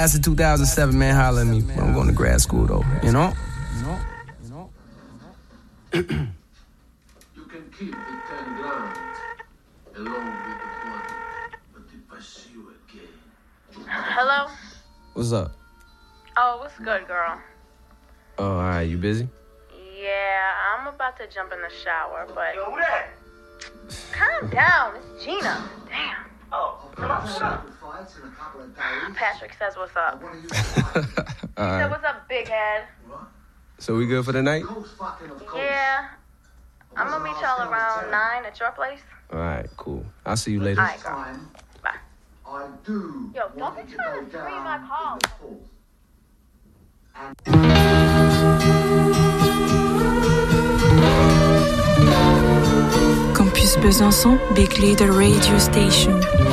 class of 2007, man, holler at me. I'm going to grad school, though, you know? You can keep the 10 grand along with the body, but if I see you again... Hello? What's up? Oh, what's good, girl? Oh, all right, you busy? Yeah, I'm about to jump in the shower, but... Yo, who that? Calm down, it's Gina. Damn. Oh, Patrick says what's up. All He said, right. what's up, big head? So we good for the night? Yeah. I'm gonna meet y'all around 9 at your place. All right, cool. I'll see you later. All right, girl. Bye. I do. Yo, don't be trying to screen my call. Campus Besançon, Big Leader Radio Station.